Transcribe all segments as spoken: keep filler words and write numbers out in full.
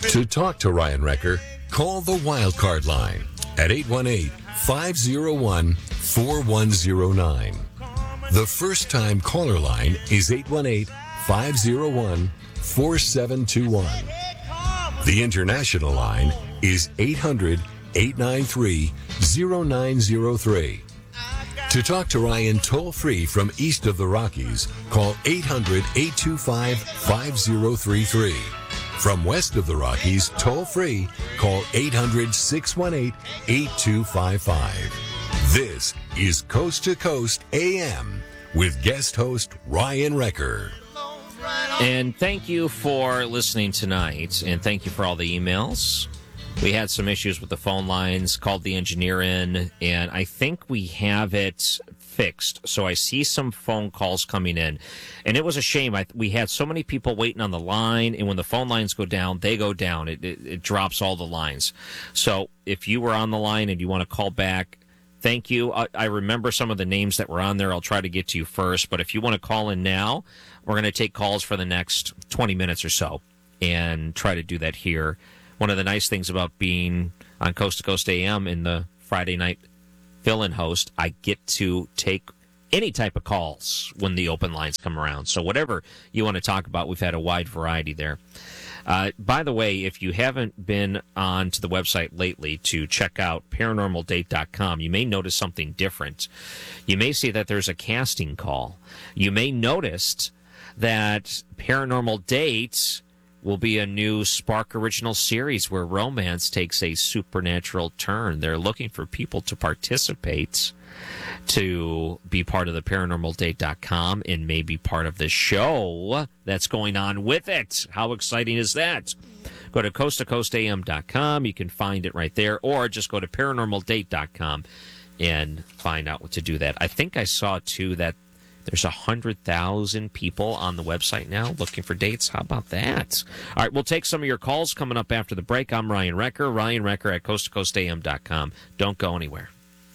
To talk to Ryan Wrecker, call the Wildcard line at eight one eight, five oh one, four one oh nine. The first-time caller line is eight one eight, five oh one, four seven two one. The international line is eight hundred, eight nine three, oh nine oh three. To talk to Ryan toll-free from east of the Rockies, call eight hundred, eight two five, five oh three three. From west of the Rockies, toll-free, call eight hundred, six one eight, eight two five five. This is Coast to Coast A M with guest host Ryan Wrecker. And thank you for listening tonight, and thank you for all the emails. We had some issues with the phone lines, called the engineer in, and I think we have it fixed. So I see some phone calls coming in, and it was a shame. I, we had so many people waiting on the line, and when the phone lines go down, they go down. It, it, it drops all the lines. So if you were on the line and you want to call back, thank you. I, I remember some of the names that were on there. I'll try to get to you first, but if you want to call in now, we're going to take calls for the next twenty minutes or so and try to do that here. One of the nice things about being on Coast to Coast A M in the Friday night fill-in host, I get to take any type of calls when the open lines come around. So whatever you want to talk about, we've had a wide variety there. Uh, by the way, if you haven't been on to the website lately to check out paranormal date dot com, you may notice something different. You may see that there's a casting call. You may notice that Paranormal Dates will be a new Spark original series where romance takes a supernatural turn. They're looking for people to participate, to be part of the paranormal date dot com and maybe part of the show that's going on with it. How exciting is that? Go to coast to coast A M dot com. You can find it right there, or just go to paranormal date dot com and find out what to do that. I think I saw, too, that there's one hundred thousand people on the website now looking for dates. How about that? All right, we'll take some of your calls coming up after the break. I'm Ryan Wrecker. Ryan Wrecker at coast to coast A M dot com. Don't go anywhere.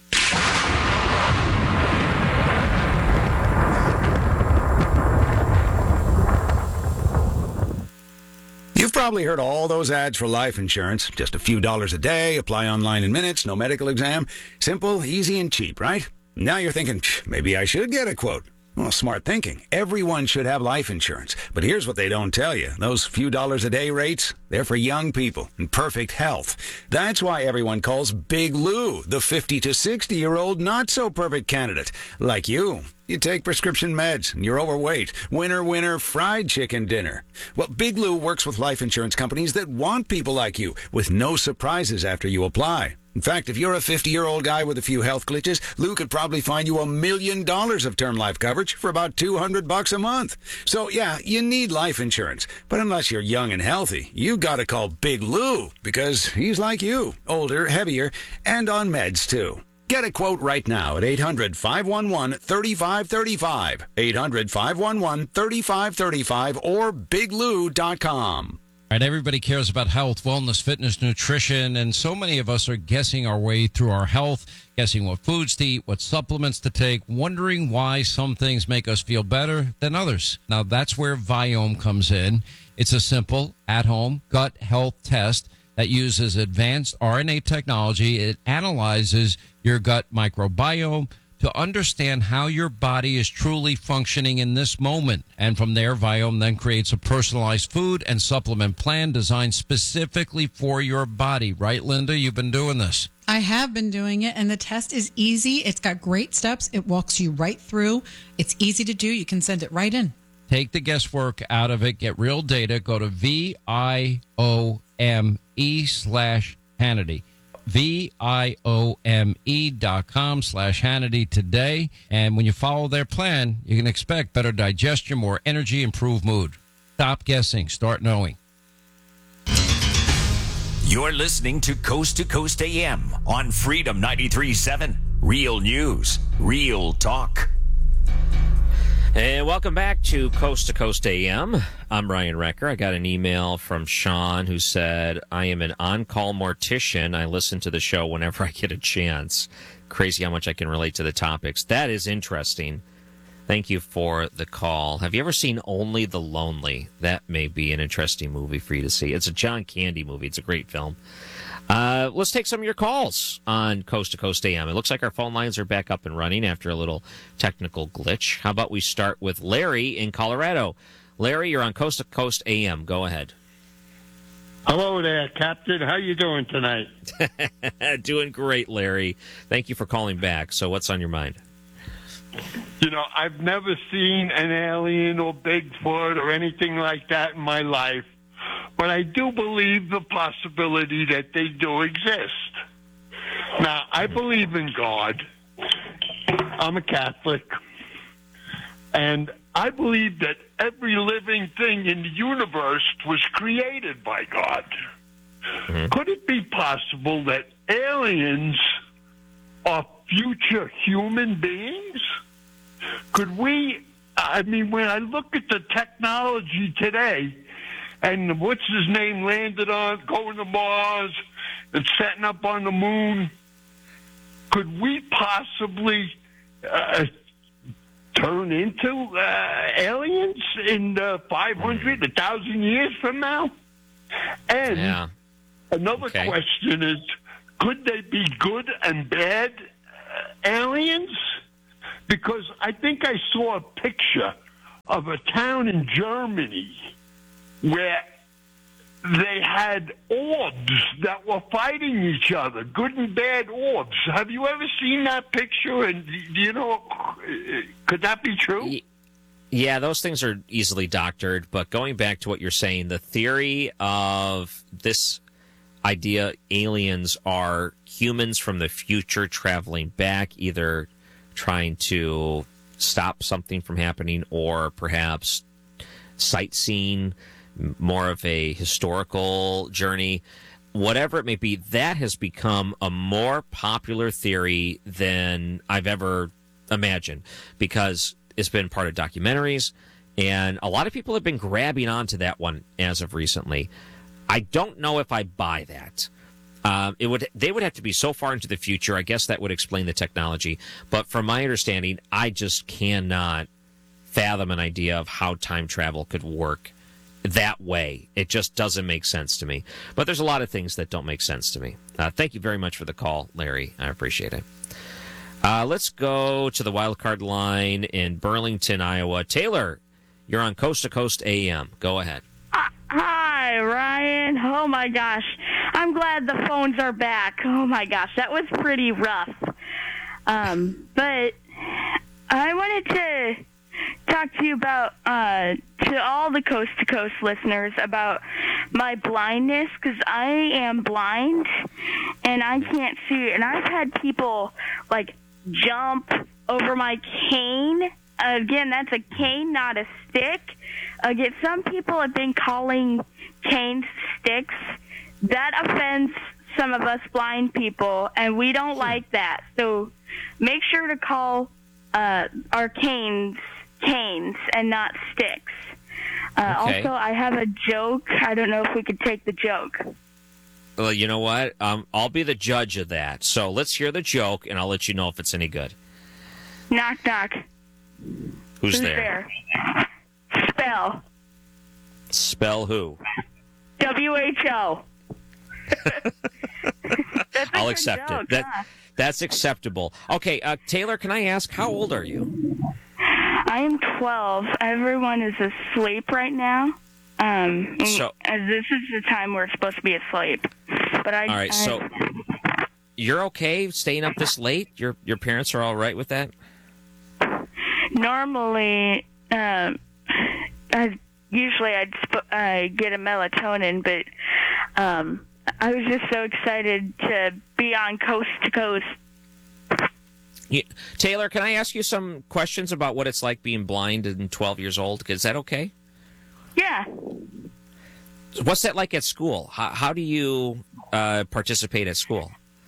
You've probably heard all those ads for life insurance. Just a few dollars a day, apply online in minutes, no medical exam. Simple, easy, and cheap, right? Now you're thinking, maybe I should get a quote. Well, smart thinking. Everyone should have life insurance. But here's what they don't tell you. Those few dollars a day rates, they're for young people in perfect health. That's why everyone calls Big Lou the fifty to sixty-year-old not-so-perfect candidate. Like you. You take prescription meds, and you're overweight. Winner, winner, fried chicken dinner. Well, Big Lou works with life insurance companies that want people like you, with no surprises after you apply. In fact, if you're a fifty-year-old guy with a few health glitches, Lou could probably find you a million dollars of term life coverage for about two hundred bucks a month. So, yeah, you need life insurance. But unless you're young and healthy, you gotta call Big Lou, because he's like you, older, heavier, and on meds, too. Get a quote right now at eight hundred, five one one, three five three five, eight hundred, five one one, three five three five, or big lou dot com. Right, everybody cares about health, wellness, fitness, nutrition, and so many of us are guessing our way through our health, guessing what foods to eat, what supplements to take, wondering why some things make us feel better than others. Now, that's where Viome comes in. It's a simple, at-home gut health test that uses advanced R N A technology. It analyzes your gut microbiome to understand how your body is truly functioning in this moment. And from there, Viome then creates a personalized food and supplement plan designed specifically for your body. Right, Linda? You've been doing this. I have been doing it, and the test is easy. It's got great steps. It walks you right through. It's easy to do. You can send it right in. Take the guesswork out of it. Get real data. Go to V I O M E slash Hannity. V I O M E dot com slash Hannity today. And when you follow their plan, you can expect better digestion, more energy, improved mood. Stop guessing. Start knowing. You're listening to Coast to Coast A M on Freedom ninety-three point seven. Real news, real talk. And welcome back to Coast to Coast A M. I'm Ryan Wrecker. I got an email from Sean who said, I am an on-call mortician. I listen to the show whenever I get a chance. Crazy how much I can relate to the topics. That is interesting. Thank you for the call. Have you ever seen Only the Lonely? That may be an interesting movie for you to see. It's a John Candy movie. It's a great film. Uh, let's take some of your calls on Coast to Coast A M. It looks like our phone lines are back up and running after a little technical glitch. How about we start with Larry in Colorado? Larry, you're on Coast to Coast A M. Go ahead. Hello there, Captain. How you doing tonight? Doing great, Larry. Thank you for calling back. So what's on your mind? You know, I've never seen an alien or Bigfoot or anything like that in my life, but I do believe the possibility that they do exist. Now, I believe in God. I'm a Catholic. And I believe that every living thing in the universe was created by God. Mm-hmm. Could it be possible that aliens are future human beings? Could we, I mean, when I look at the technology today, and what's his name landed on, going to Mars and setting up on the moon, could we possibly uh, turn into uh, aliens in uh, five hundred, one thousand years from now? And yeah. another okay. question is, could they be good and bad uh, aliens? Because I think I saw a picture of a town in Germany where they had orbs that were fighting each other, good and bad orbs. Have you ever seen that picture? And do you know, could that be true? Yeah, those things are easily doctored. But going back to what you're saying, the theory of this idea aliens are humans from the future traveling back, either trying to stop something from happening or perhaps sightseeing, more of a historical journey, whatever it may be, that has become a more popular theory than I've ever imagined because it's been part of documentaries, and a lot of people have been grabbing onto that one as of recently. I don't know if I buy that. Um, it would they would have to be so far into the future. I guess that would explain the technology. But from my understanding, I just cannot fathom an idea of how time travel could work that way. It just doesn't make sense to me. But there's a lot of things that don't make sense to me. Uh, thank you very much for the call, Larry. I appreciate it. Uh, let's go to the wild card line in Burlington, Iowa. Taylor, you're on Coast to Coast A M. Go ahead. Uh, hi, Ryan. Oh, my gosh. I'm glad the phones are back. Oh, my gosh. That was pretty rough. Um, but I wanted to talk to you about, uh, to all the Coast to Coast listeners about my blindness, because I am blind and I can't see. And I've had people, like, jump over my cane. Again, that's a cane, not a stick. Again, some people have been calling canes sticks. That offends some of us blind people, and we don't like that. So make sure to call uh, our canes canes and not sticks. Uh, okay. Also, I have a joke. I don't know if we could take the joke. Well, you know what? Um, I'll be the judge of that. So let's hear the joke, and I'll let you know if it's any good. Knock, knock. Who's, Who's there? there? Spell. Spell who? W H O. I'll accept joke, it. That huh? That's acceptable. Okay, uh, Taylor, can I ask, how old are you? I am twelve. Everyone is asleep right now. Um, so, as this is the time we're supposed to be asleep. But I. All right, I, so you're okay staying up this late? Your your parents are all right with that? Normally, um, I usually I'd sp- uh, get a melatonin, but um, I was just so excited to be on Coast to Coast. Yeah. Taylor, can I ask you some questions about what it's like being blind and twelve years old? Is that okay? Yeah. What's that like at school? How, how do you uh, participate at school?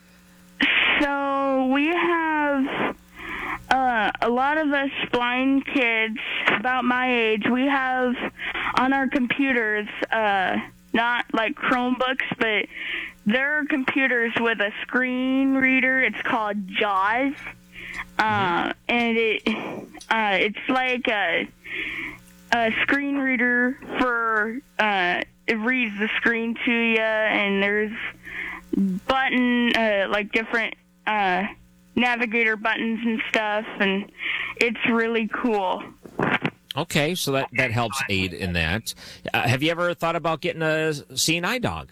So we have uh, a lot of us blind kids about my age. We have on our computers, uh, not like Chromebooks, but there are computers with a screen reader. It's called JAWS. uh, and it uh, it's like a, a screen reader for uh, it reads the screen to you, and there's button uh, like different uh, navigator buttons and stuff, and it's really cool. Okay, so that, that helps aid in that. Uh, have you ever thought about getting a seeing eye dog?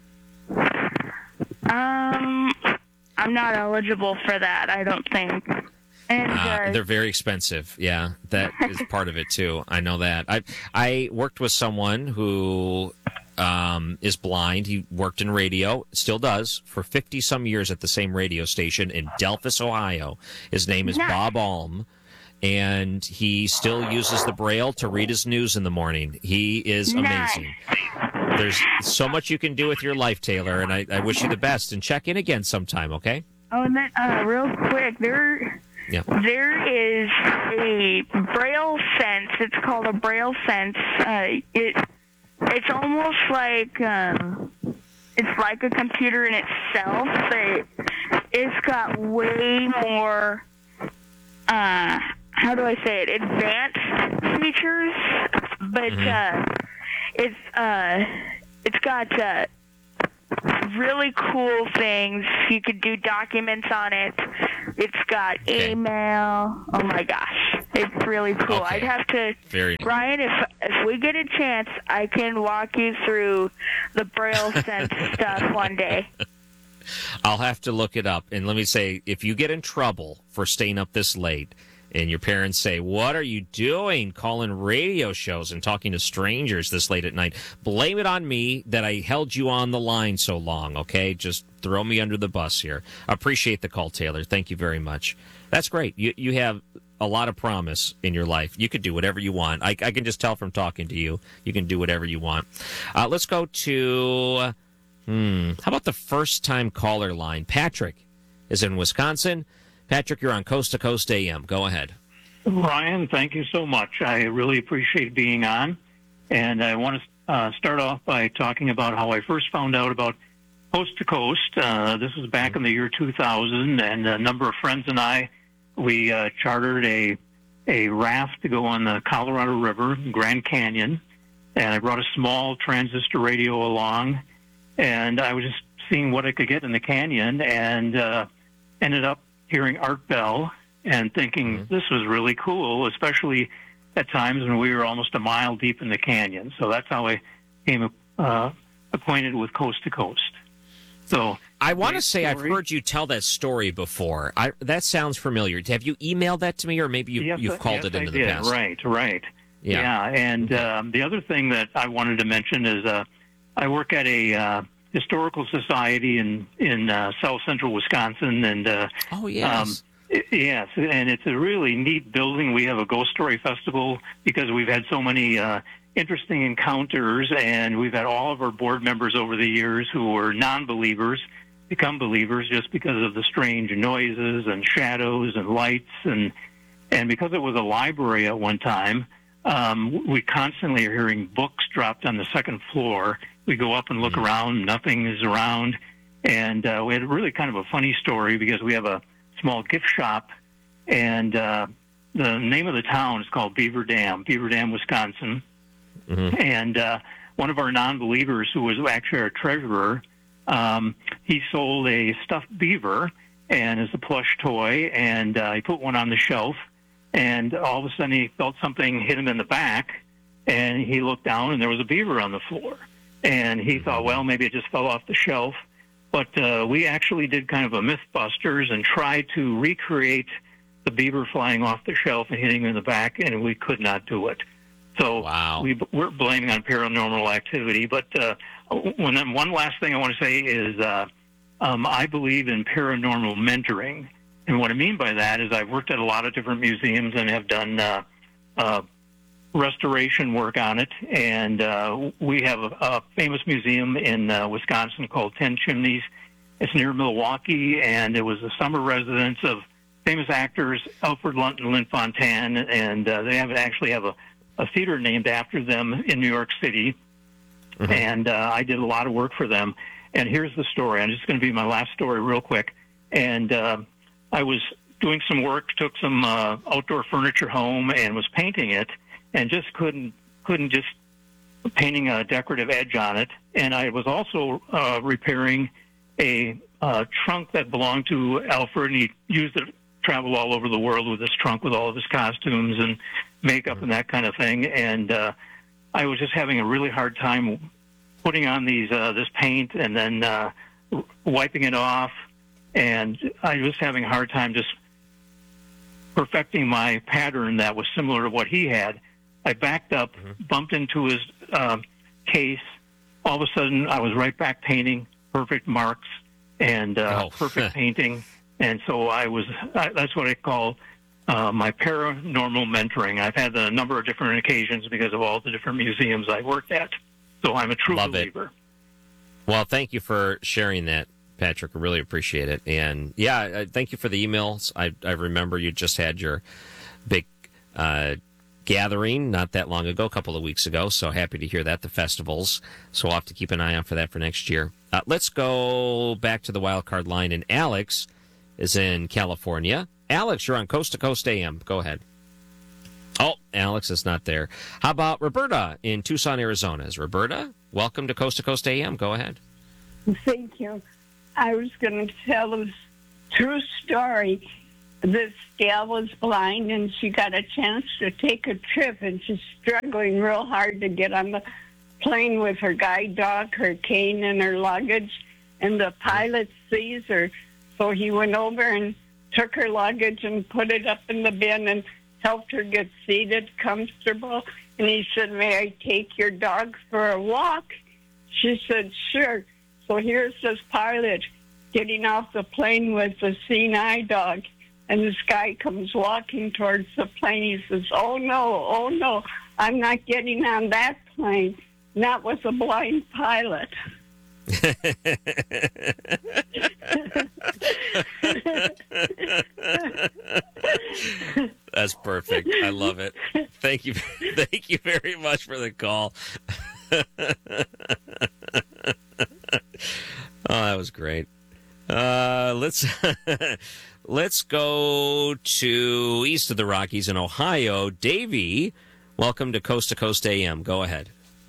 Um, I'm not eligible for that, I don't think. And Uh, uh, they're very expensive. Yeah, that is part of it too. I know that. I I worked with someone who um, is blind. He worked in radio, still does, for fifty some years at the same radio station in Delphus, Ohio. His name is Nice. Bob Alm, and he still uses the Braille to read his news in the morning. He is amazing. There's so much you can do with your life, Taylor, and I, I wish you the best. And check in again sometime, okay? oh, and then uh, real quick, there Yeah. there is a Braille Sense. It's called a Braille Sense. Uh, it it's almost like um, it's like a computer in itself, but it's got way more. Uh, how do I say it? Advanced features, but uh, it's uh, it's got uh, really cool things. You could do documents on it. It's got Okay. email. Oh my gosh, it's really cool. Okay. I'd have to, Very. Ryan, if if we get a chance, I can walk you through the Braille Sense stuff one day. I'll have to look it up. And let me say, if you get in trouble for staying up this late and your parents say, what are you doing calling radio shows and talking to strangers this late at night? Blame it on me that I held you on the line so long, okay? Just throw me under the bus here. Appreciate the call, Taylor. Thank you very much. That's great. You you have a lot of promise in your life. You could do whatever you want. I, I can just tell from talking to you. You can do whatever you want. Uh, let's go to... Hmm. How about the first-time caller line? Patrick is in Wisconsin. Patrick, you're on Coast to Coast A M. Go ahead. Ryan, thank you so much. I really appreciate being on. And I want to uh, start off by talking about how I first found out about Coast to Coast. Uh, this was back in the year two thousand, and a number of friends and I, we uh, chartered a, a raft to go on the Colorado River, Grand Canyon. And I brought a small transistor radio along. And I was just seeing what I could get in the canyon, and uh, ended up hearing Art Bell and thinking mm-hmm. this was really cool, especially at times when we were almost a mile deep in the canyon. So that's how I became uh, acquainted with Coast to Coast. So I want to say story. I've heard you tell that story before. I, that sounds familiar. Have you emailed that to me, or maybe you, yes, you've called yes, it into I the did. past? Right, right. Yeah. yeah and um, the other thing that I wanted to mention is uh, I work at a uh, historical society in in uh, South Central Wisconsin, and uh, oh yes, um, yes, and it's a really neat building. We have a ghost story festival because we've had so many uh, interesting encounters, and we've had all of our board members over the years who were non-believers become believers just because of the strange noises and shadows and lights, and and because it was a library at one time. Um, we constantly are hearing books dropped on the second floor. We go up and look mm-hmm. around, nothing is around. And uh, we had really kind of a funny story because we have a small gift shop, and uh, the name of the town is called Beaver Dam, Beaver Dam, Wisconsin. Mm-hmm. And uh, one of our non-believers, who was actually our treasurer, um, he sold a stuffed beaver and as a plush toy, and uh, he put one on the shelf. And all of a sudden he felt something hit him in the back, and he looked down, and there was a beaver on the floor. And he thought, well, maybe it just fell off the shelf. But uh, we actually did kind of a Mythbusters and tried to recreate the beaver flying off the shelf and hitting him in the back, and we could not do it. So wow. we, we're blaming on paranormal activity. But uh, one, one last thing I want to say is uh, um, I believe in paranormal mentoring. And what I mean by that is I've worked at a lot of different museums and have done uh, uh, restoration work on it. And uh, we have a, a famous museum in uh, Wisconsin called Ten Chimneys. It's near Milwaukee, and it was the summer residence of famous actors Alfred Lunt and Lynn Fontanne. And uh, they have actually have a, a theater named after them in New York City. Mm-hmm. And uh, I did a lot of work for them. And here's the story. And it's going to be my last story real quick. And uh, I was doing some work, took some uh, outdoor furniture home, and was painting it, and just couldn't couldn't just painting a decorative edge on it. And I was also uh, repairing a uh, trunk that belonged to Alfred, and he used it to travel all over the world with this trunk with all of his costumes and makeup and that kind of thing. And uh, I was just having a really hard time putting on these uh, this paint and then uh, wiping it off. And I was having a hard time just perfecting my pattern that was similar to what he had. I backed up, mm-hmm. bumped into his uh, case. All of a sudden, I was right back painting, perfect marks, and uh, oh. perfect painting. And so I was, I, that's what I call uh, my paranormal mentoring. I've had a number of different occasions because of all the different museums I worked at. So I'm a true Love believer. It. Well, thank you for sharing that, Patrick. I really appreciate it. And yeah, thank you for the emails. I, I remember you just had your big uh, gathering not that long ago, a couple of weeks ago. So happy to hear that, the festivals. So we'll have to keep an eye out for that for next year. Uh, let's go back to the wild card line. And Alex is in California. Alex, you're on Coast to Coast A M. Go ahead. Oh, Alex is not there. How about Roberta in Tucson, Arizona? Is Roberta? Welcome to Coast to Coast A M. Go ahead. Thank you. I was going to tell a true story. This gal was blind, and she got a chance to take a trip, and she's struggling real hard to get on the plane with her guide dog, her cane, and her luggage. And the pilot sees her, so he went over and took her luggage and put it up in the bin and helped her get seated comfortable. And he said, "May I take your dog for a walk?" She said, "Sure." So here's this pilot getting off the plane with the seeing eye dog. And this guy comes walking towards the plane. He says, "Oh, no, oh, no, I'm not getting on that plane. Not with a blind pilot." That's perfect. I love it. Thank you. Thank you very much for the call. Oh, that was great. Uh, let's let's go to east of the Rockies in Ohio. Davey, welcome to Coast to Coast A M. Go ahead.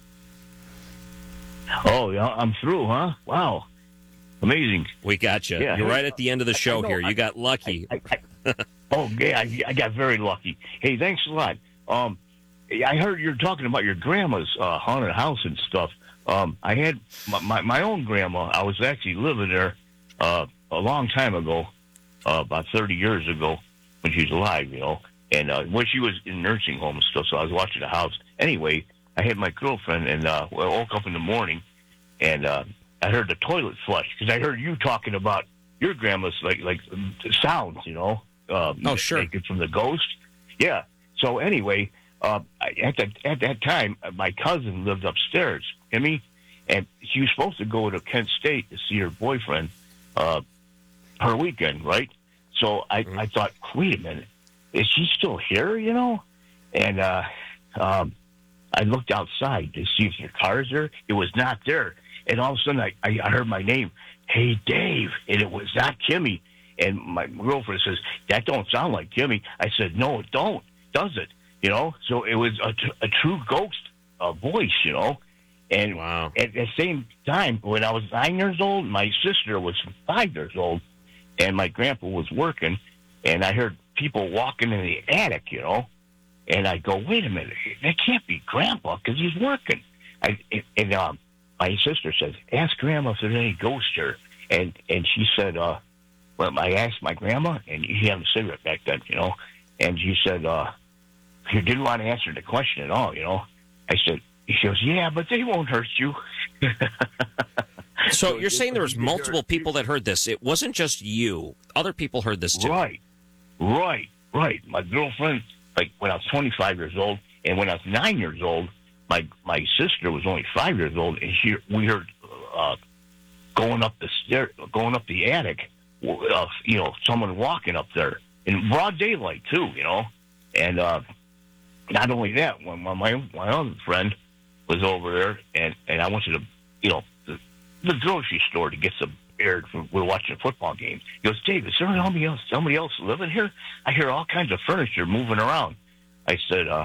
Oh, yeah, I'm through, huh? Wow. Amazing. We got you. Yeah. You're right at the end of the show I, I here. You I, got lucky. I, I, oh, yeah, I, I got very lucky. Hey, thanks a lot. Um, I heard you're talking about your grandma's uh, haunted house and stuff. Um, I had my, my, my own grandma. I was actually living there uh, a long time ago, uh, about thirty years ago, when she was alive, you know. And uh, when she was in nursing home and stuff, so I was watching the house. Anyway, I had my girlfriend, and uh, I woke up in the morning, and uh, I heard the toilet flush, because I heard you talking about your grandma's, like, like sounds, you know. Uh, oh, sure. Naked from the ghost. Yeah. So anyway, uh, at, that, at that time, my cousin lived upstairs, Emmy, and she was supposed to go to Kent State to see her boyfriend uh, her weekend, right? So I, mm-hmm. I thought, wait a minute, is she still here, you know? And uh, um, I looked outside to see if your car's there. It was not there. And all of a sudden, I, I heard my name, "Hey, Dave," and it was not Kimmy. And my girlfriend says, "That don't sound like Kimmy." I said, "No, it don't, does it?" You know? So it was a, a true ghost uh, voice, you know? And wow. At the same time, when I was nine years old, my sister was five years old, and my grandpa was working, and I heard people walking in the attic, you know? And I go, wait a minute, that can't be Grandpa, because he's working. I, and and um, my sister says, "Ask Grandma if there's any ghosts here." And, and she said, uh, well, I asked my grandma, and she had a cigarette back then, you know? And she said, uh, she didn't want to answer the question at all, you know? I said, she goes, "Yeah, but they won't hurt you." So you're saying there was multiple people that heard this. It wasn't just you. Other people heard this too. Right, right, right. My girlfriend, like when I was twenty-five years old, and when I was nine years old, my my sister was only five years old, and she we heard uh, going up the stair, going up the attic, uh, you know, someone walking up there in broad daylight too, you know. And uh, not only that, when my my, my other friend was over there, and, and I went to the, you know, the, the grocery store to get some aired. From, we were watching a football game. He goes, Dave, is there somebody else, somebody else living here? I hear all kinds of furniture moving around. I said, uh,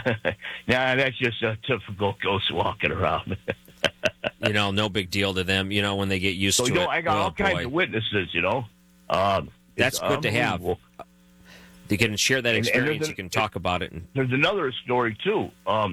nah, that's just a typical ghost walking around. You know, no big deal to them, you know, when they get used so, to you know, it. I got oh, all kinds boy. of witnesses, you know. Um, That's good to have. You can share that And- and experience. there's a- You can talk about it. And, There's another story, too. Um,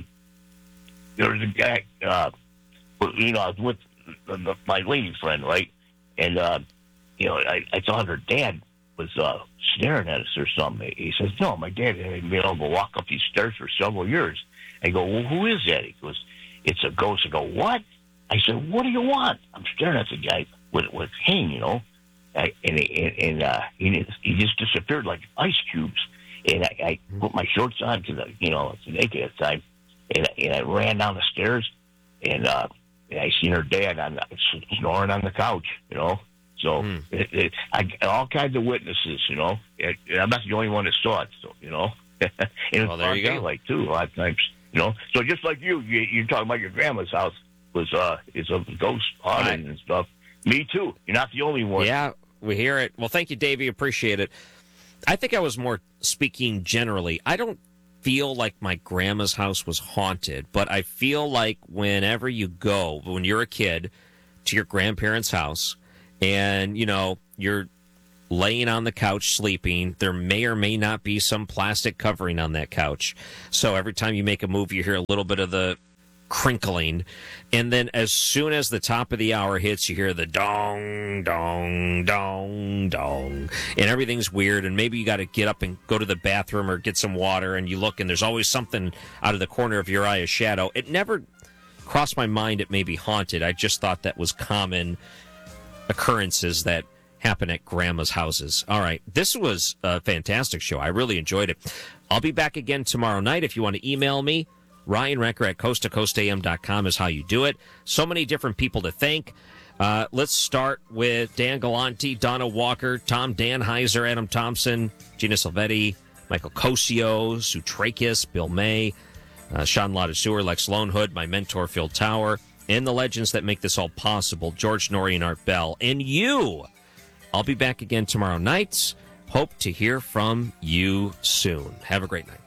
there was a guy, uh, you know, I was with uh, my lady friend, right? And, uh, you know, I, I thought her dad was uh, staring at us or something. He says, no, my dad had been able to walk up these stairs for several years. I go, well, who is that? He goes, it's a ghost. I go, what? I said, what do you want? I'm staring at the guy with, with cane, you know. I, and and, and uh, he, he just disappeared like ice cubes. And I, I put my shorts on to the, you know, it's naked at the time. And, and I ran down the stairs, and, uh, and I seen her dad on the, snoring on the couch, you know. So Mm. it, it, I got all kinds of witnesses, you know. It, I'm not the only one that saw it, so, you know. and it's Well, there you go. daylight too, a lot of times, you know. So just like you, you you're talking about your grandma's house was uh is a ghost haunting Right. and stuff. Me too. You're not the only one. yeah, we hear it. Well, thank you, Davey. Appreciate it. I think I was more speaking generally. I don't feel like my grandma's house was haunted, but I feel like whenever you go, when you're a kid, to your grandparents' house, and, you know, you're laying on the couch sleeping, there may or may not be some plastic covering on that couch. So every time you make a move, you hear a little bit of the crinkling. And then as soon as the top of the hour hits, you hear the dong, dong, dong, dong. And everything's weird. And maybe you got to get up and go to the bathroom or get some water. And you look, and there's always something out of the corner of your eye, a shadow. It never crossed my mind it may be haunted. I just thought that was common occurrences that happen at grandma's houses. All right. This was a fantastic show. I really enjoyed it. I'll be back again tomorrow night. If you want to email me, Ryan Recker at coast to coast a m dot com is how you do it. So many different people to thank. Uh, let's start with Dan Galante, Donna Walker, Tom Danheiser, Adam Thompson, Gina Silvetti, Michael Cosio, Sue Trakis, Bill May, uh, Sean Ladiseur, Lex Lonehood, my mentor, Phil Tower, and the legends that make this all possible, George Norrie and Art Bell, and you. I'll be back again tomorrow night. Hope to hear from you soon. Have a great night.